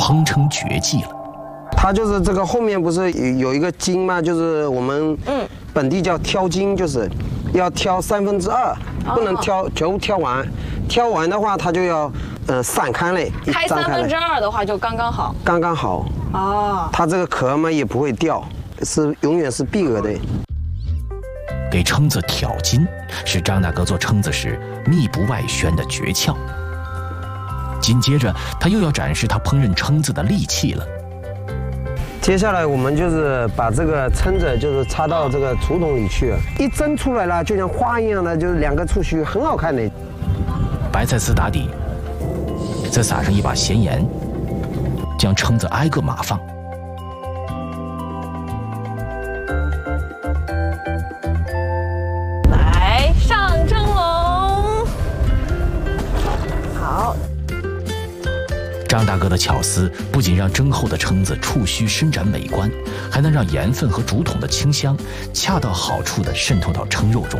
烹成绝技了。 它就是这个后面不是有一个筋吗？就是我们本地叫挑筋，就是要挑2/3，不能全部挑完。挑完的话，它就要散开了。 开2/3的话就刚刚好。 刚刚好。哦。它这个壳嘛也不会掉，永远是闭合的。 给蛏子挑筋是张大哥做蛏子时秘不外宣的诀窍。紧接着，他又要展示他烹饪蛏子的利器了。 接下来我们就是把这个蛏子就是插到这个竹筒里去，一蒸出来了，就像花一样的，就是2个触须，很好看的。 白菜丝打底，再撒上一把咸盐，将蛏子挨个码放。 来，上蒸笼。好。 张大哥的巧思不仅让蒸后的蛏子触须伸展美观，还能让盐分和竹筒的清香恰到好处地渗透到蛏肉中。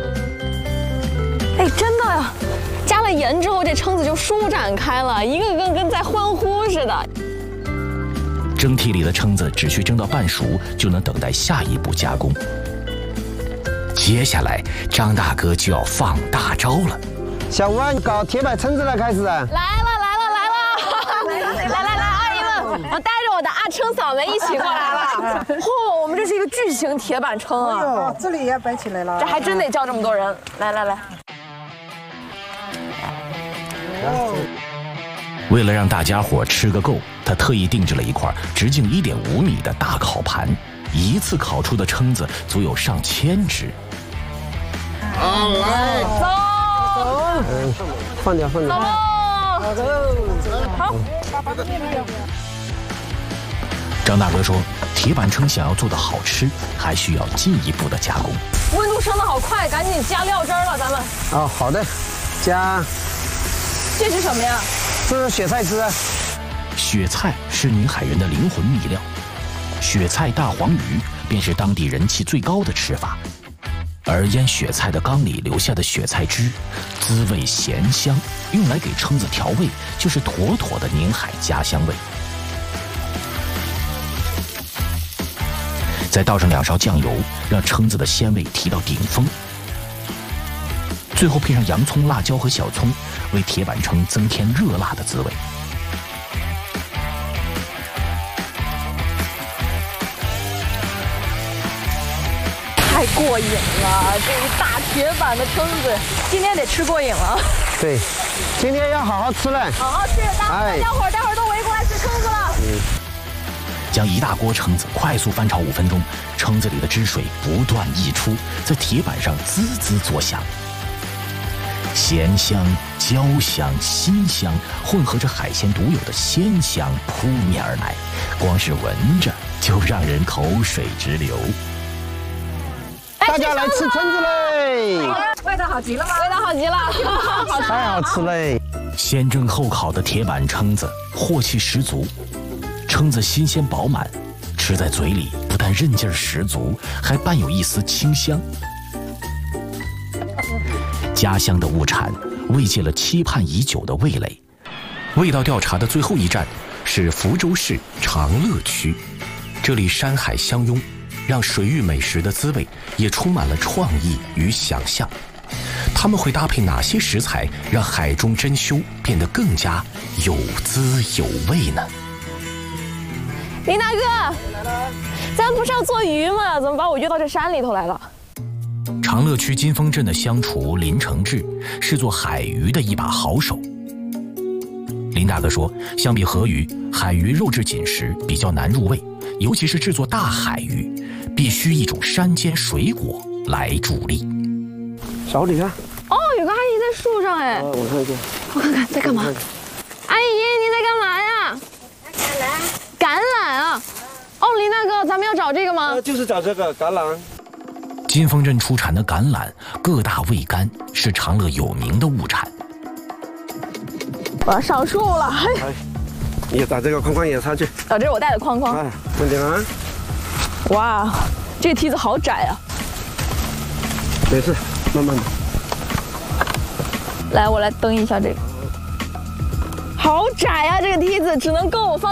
哎，真的呀！加了盐之后，这蛏子就舒展开了，一个个跟在欢呼似的。 蒸屉里的蛏子只需蒸到半熟，就能等待下一步加工。接下来，张大哥就要放大招了。 小吴啊，搞铁板蛏子了，开始啊！ 来，阿姨们，我带着我的阿蛏嫂们一起过来了。嚯，我们这是一个巨型铁板蛏啊！ 这里也摆起来了。 这还真得叫这么多人。来。 为了让大家伙吃个够，他特意定制了一块直径1.5米的大烤盘，一次烤出的蛏子足有上千只。 好，来， 走， 放掉。 走。好。 张大哥说，铁板蛏想要做的好吃，还需要进一步的加工。 温度升得好快，赶紧加料汁了，咱们。 哦，好的，加。 这是什么呀？ 这是雪菜汁啊。 雪菜是宁海人的灵魂秘料，雪菜大黄鱼便是当地人气最高的吃法。而腌雪菜的缸里留下的雪菜汁，滋味咸香，用来给蛏子调味，就是妥妥的宁海家乡味。再倒上2勺酱油，让蛏子的鲜味提到顶峰。最后配上洋葱、辣椒和小葱，为铁板蛏增添热辣的滋味。 太过瘾了！这一大铁板的蛏子，今天得吃过瘾了。 对，今天要好好吃了。 好好吃，大家伙待会儿都围过来吃蛏子了。 将一大锅蛏子快速翻炒5分钟，蛏子里的汁水不断溢出，在铁板上滋滋作响。咸香、焦香、辛香混合着海鲜独有的鲜香扑面而来，光是闻着就让人口水直流。 大家来吃蛏子嘞！ 味道好极了吗？ 味道好极了， 太好吃嘞！ 先蒸后烤的铁板蛏子，镬气十足。蛏子新鲜饱满，吃在嘴里不但韧劲儿十足，还伴有一丝清香。家乡的物产慰藉了期盼已久的味蕾。味道调查的最后一站是福州市长乐区，这里山海相拥，让水域美食的滋味也充满了创意与想象。他们会搭配哪些食材，让海中珍馐变得更加有滋有味呢？ 林大哥，咱不是要做鱼吗？怎么把我约到这山里头来了？ 长乐区金峰镇的乡厨林承志是做海鱼的一把好手。林大哥说，相比河鱼，海鱼肉质紧实，比较难入味，尤其是制作大海鱼，必须一种山间水果来助力。 小胡，你看。 哦，有个阿姨在树上哎。 我看一下。 我看看在干嘛？阿姨，你在干嘛呀？橄榄啊！哦，林大哥，咱们要找这个吗？ 就是找这个橄榄。 金峰镇出产的橄榄个大味甘，是长乐有名的物产。 我要上树了， 你把这个框框也插去。 这是我带的框框。 哎，慢点啊！ 哇，这个梯子好窄啊！ 没事，慢慢的。 来，我来蹬一下这个。好窄啊，这个梯子只能够我放